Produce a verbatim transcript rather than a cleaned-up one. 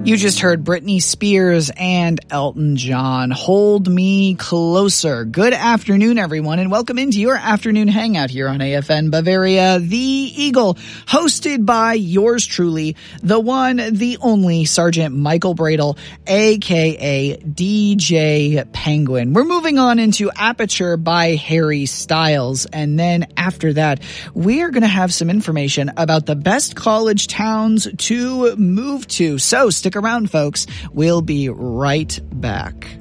You just heard Britney Spears and Elton John, Hold Me Closer. Good afternoon, everyone, and welcome into your afternoon hangout here on A F N Bavaria, The Eagle, hosted by yours truly, the one, the only Sergeant Michael Bradle, a k a. D J Penguin. We're moving on into Aperture by Harry Styles, and then after that, we are going to have some information about the best college towns to move to. So stick around, folks. We'll be right back.